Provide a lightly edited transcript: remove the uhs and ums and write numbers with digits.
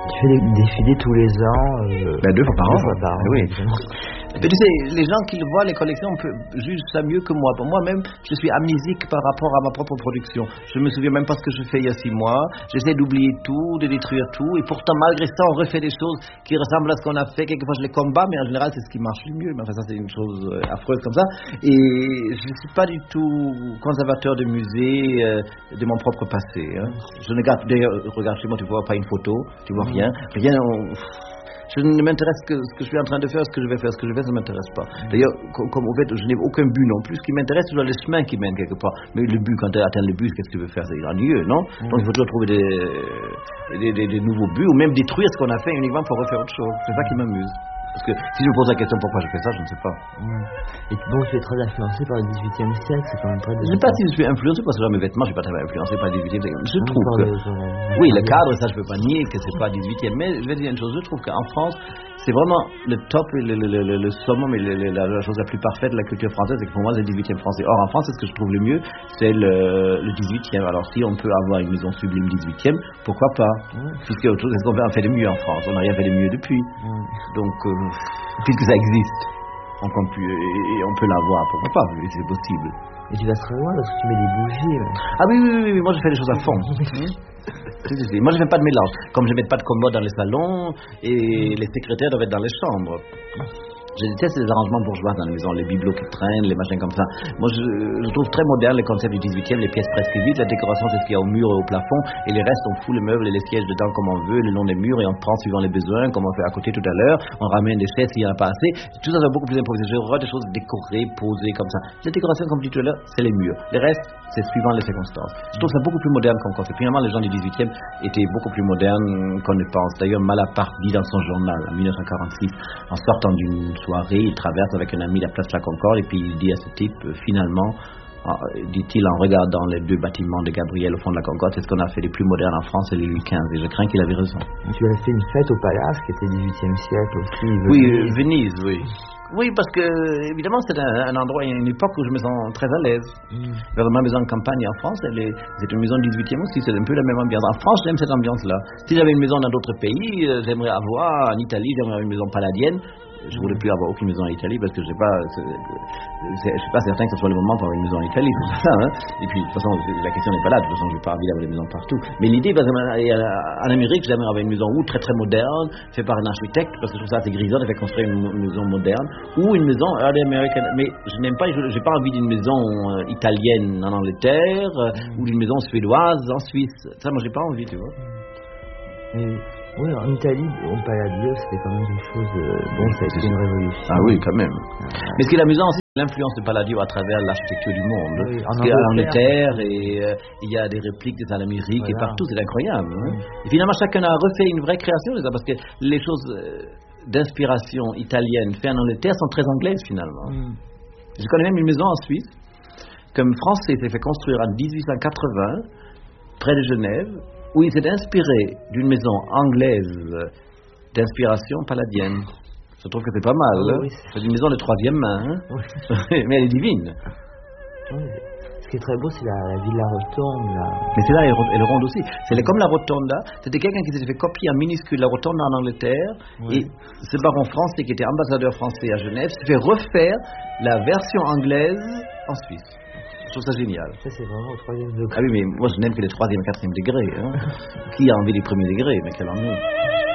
Tu fais des défilés tous les ans deux fois par an. Oui. Évidemment. Mais tu sais, les gens qui voient les collections jugent ça mieux que moi. Pour moi-même, je suis amnésique par rapport à ma propre production. Je me souviens même pas ce que je fais il y a 6 mois. J'essaie d'oublier tout, de détruire tout. Et pourtant, malgré ça, on refait des choses qui ressemblent à ce qu'on a fait. Quelquefois, je les combats, mais en général, c'est ce qui marche le mieux. Mais enfin, ça, c'est une chose affreuse comme ça. Et je ne suis pas du tout conservateur de musée de mon propre passé. Hein. Je ne garde, d'ailleurs, regarde chez moi, tu vois pas une photo, tu vois rien. Je ne m'intéresse que ce que je suis en train de faire, ce que je vais faire, ce que je fais, ça ne m'intéresse pas. D'ailleurs, comme au fait, je n'ai aucun but non plus. Ce qui m'intéresse, c'est les chemins qui mènent quelque part. Mais le but, quand tu atteins le but, qu'est-ce que tu veux faire? C'est ennuyeux, non? Donc il faut toujours trouver des nouveaux buts, ou même détruire ce qu'on a fait uniquement pour refaire autre chose. C'est ça qui m'amuse. Parce que si je me pose la question pourquoi je fais ça, je ne sais pas. Et donc tu es très influencé par le XVIIIe siècle, c'est quand même très... Je ne sais pas si je suis influencé, parce que là, mes vêtements, je ne suis pas très influencé par le XVIIIe siècle. Je trouve que... Oui, le cadre, ça, je ne peux pas nier que ce n'est pas XVIIIe. Mais je vais dire une chose, je trouve qu'en France, c'est vraiment le top, le summum et la chose la plus parfaite de la culture française, c'est que pour moi, c'est le XVIIIe français. Or, en France, c'est ce que je trouve le mieux, c'est le XVIIIe. Alors, si on peut avoir une maison sublime XVIIIe, pourquoi pas? Puisque autre chose, c'est ce qu'on fait de mieux en France. On n'a rien fait de mieux depuis. Donc, puisque ça existe, on peut l'avoir, pourquoi pas, c'est possible. Et tu vas très loin parce que tu mets des bougies. Ah oui, moi je fais des choses à fond. Moi je ne fais pas de mélange. Comme je ne mets pas de commode dans les salons et les secrétaires doivent être dans les chambres. Je déteste les arrangements bourgeois dans les maisons, les bibelots qui traînent, les machins comme ça. Moi, je trouve très moderne les concepts du 18e, les pièces presque vides. La décoration, c'est ce qu'il y a au mur et au plafond. Et les restes, on fout les meubles et les sièges dedans comme on veut, le long des murs, et on prend suivant les besoins, comme on fait à côté tout à l'heure. On ramène des chaises s'il n'y en a pas assez. Tout ça, c'est beaucoup plus improvisé. Je vois des choses décorées, posées comme ça. Les décorations, comme je disais tout à l'heure, c'est les murs. Les restes, c'est suivant les circonstances. Je trouve ça beaucoup plus moderne comme concept. Finalement, les gens du 18e étaient beaucoup plus modernes qu'on ne pense. D'ailleurs, Malaparte dit dans son journal, en 1946, en sortant d'une soirée, il traverse avec un ami la place La Concorde et puis il dit à ce type, finalement, dit-il en regardant les 2 bâtiments de Gabriel au fond de la Concorde, c'est ce qu'on a fait les plus modernes en France, c'est les Louis XV, et je crains qu'il avait raison. Tu avais fait une fête au Palace qui était 18e siècle aussi. Oui, Venise, oui. Oui, parce que, évidemment, c'est un endroit, une époque où je me sens très à l'aise. Vers ma maison de campagne en France, c'est une maison 18e aussi, c'est un peu la même ambiance. En France, j'aime cette ambiance-là. Si j'avais une maison dans d'autres pays, j'aimerais avoir, en Italie, j'aimerais avoir une maison palladienne. Je ne voulais plus avoir aucune maison en Italie parce que je suis pas certain que ce soit le moment pour avoir une maison en Italie. Ça, hein. Et puis, de toute façon, la question n'est pas là. De toute façon, je n'ai pas envie d'avoir des maisons partout. Mais l'idée, en Amérique, j'aimerais avoir une maison très très moderne, faite par un architecte, parce que je trouve ça assez grisant de faire construire une maison moderne, ou une maison early American. Mais je n'aime pas, j'ai pas envie d'une maison italienne en Angleterre, ou d'une maison suédoise en Suisse. Ça, moi, j'ai pas envie, tu vois. Oui, en Italie, au Palladio, c'était quand même quelque chose de... Bon, ça a été une révolution. Ah oui, quand même. Mais ce qui est amusant aussi, c'est l'influence de Palladio à travers l'architecture du monde. Oui, en Angleterre, et il y a des répliques en Amérique, et partout, c'est incroyable. Hein. Et finalement, chacun a refait une vraie création, parce que les choses d'inspiration italienne faites en Angleterre sont très anglaises, finalement. Je connais même une maison en Suisse, qu'un Français s'est fait construire en 1880, près de Genève, où il s'est inspiré d'une maison anglaise d'inspiration palladienne. Je trouve que c'est pas mal. Oui. C'est une maison de 3e main, hein. Mais elle est divine. Oui. Ce qui est très beau, c'est la Villa Rotonda. Mais c'est là, elle ronde aussi. C'est comme la Rotonda. C'était quelqu'un qui s'est fait copier en minuscule la Rotonda en Angleterre. Et ce baron français qui était ambassadeur français à Genève s'est fait refaire la version anglaise en Suisse. Je trouve ça génial. Ça, c'est vraiment au 3e degré. Ah oui, mais moi, je n'aime que les 3e et 4e degrés. Hein. Qui a envie du 1er degré? Mais quel ennui.